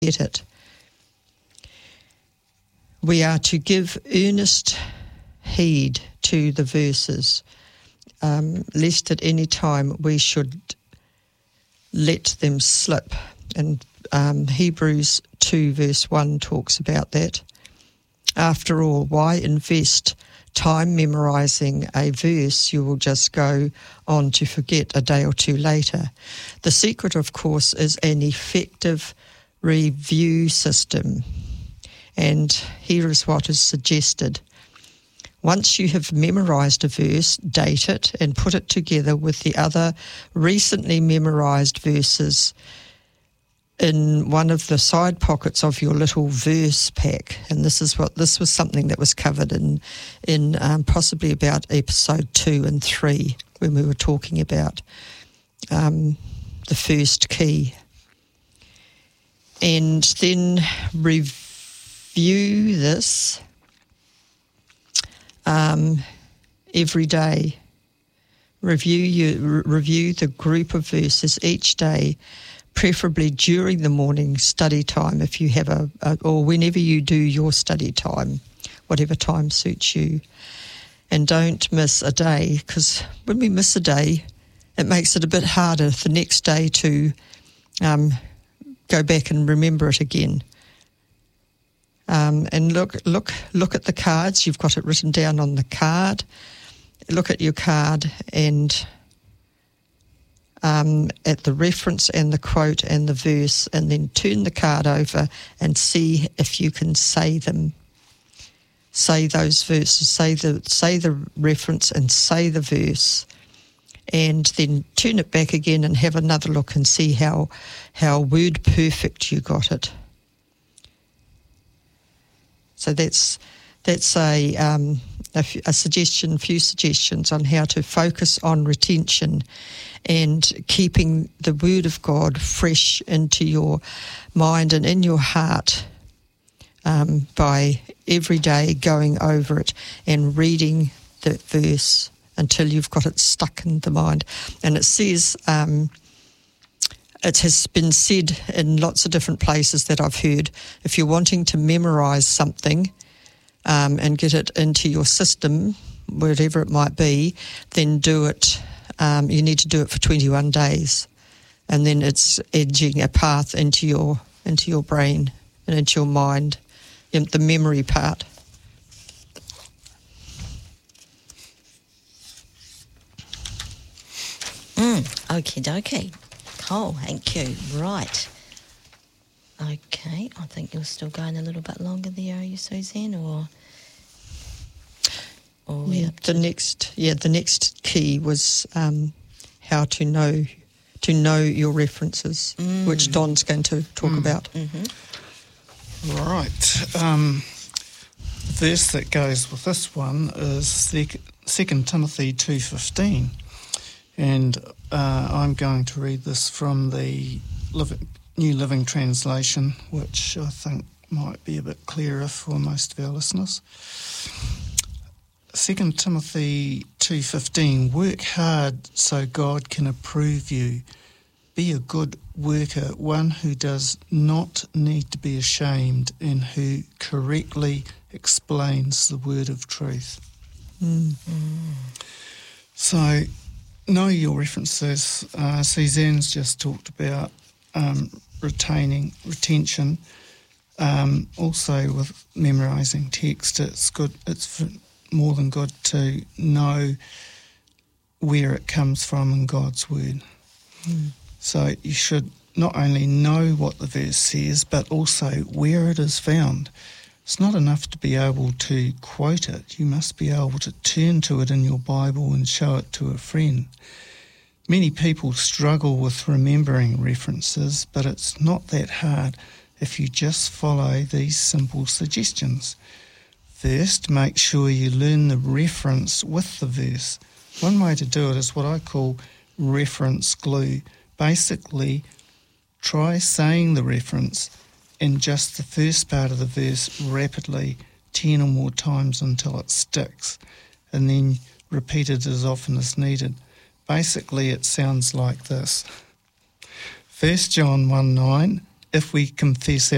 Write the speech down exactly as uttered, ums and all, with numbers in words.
get it. We are to give earnest heed to the verses, um, lest at any time we should let them slip. And um, Hebrews two verse one talks about that. After all, why invest time memorising a verse you will just go on to forget a day or two later? The secret, of course, is an effective review system. And here is what is suggested. Once you have memorised a verse, date it and put it together with the other recently memorised verses in one of the side pockets of your little verse pack. And this is what this was something that was covered in, in um, possibly about episode two and three when we were talking about um, the first key. And then review View this um, every day. Review you re- review the group of verses each day, preferably during the morning study time, if you have a, a or whenever you do your study time, whatever time suits you. And don't miss a day, because when we miss a day, it makes it a bit harder the next day to um, go back and remember it again. Um, and look, look, look at the cards. You've got it written down on the card. Look at your card and um, at the reference and the quote and the verse, and then turn the card over and see if you can say them. Say those verses. Say the say the reference and say the verse, and then turn it back again and have another look and see how how word perfect you got it. So that's that's a, um, a, f- a suggestion, few suggestions on how to focus on retention and keeping the Word of God fresh into your mind and in your heart um, by every day going over it and reading the verse until you've got it stuck in the mind. And it says... Um, It has been said in lots of different places that I've heard, if you're wanting to memorise something um, and get it into your system, whatever it might be, then do it, um, you need to do it for twenty-one days. And then it's edging a path into your into your brain and into your mind, the memory part. Mm, okie dokie. Oh, thank you. Right. Okay, I think you're still going a little bit longer there, are you, Suzanne? Or, or yeah, the next, yeah, the next key was um, how to know to know your references, mm. which Don's going to talk mm. about. Mm-hmm. Right. Um, the verse that goes with this one is Second Timothy two fifteen. And uh, I'm going to read this from the Living, New Living Translation, which I think might be a bit clearer for most of our listeners. Second Timothy two fifteen, work hard so God can approve you. Be a good worker, one who does not need to be ashamed and who correctly explains the word of truth. Mm. Mm. So... know your references. Uh, Suzanne's just talked about um, retaining, retention. Um, also with memorising text, it's good. It's more than good to know where it comes from in God's word. Mm. So you should not only know what the verse says, but also where it is found. It's not enough to be able to quote it. You must be able to turn to it in your Bible and show it to a friend. Many people struggle with remembering references, but it's not that hard if you just follow these simple suggestions. First, make sure you learn the reference with the verse. One way to do it is what I call reference glue. Basically, try saying the reference in just the first part of the verse rapidly ten or more times until it sticks, and then repeat it as often as needed. Basically, it sounds like this. First John one nine, if we confess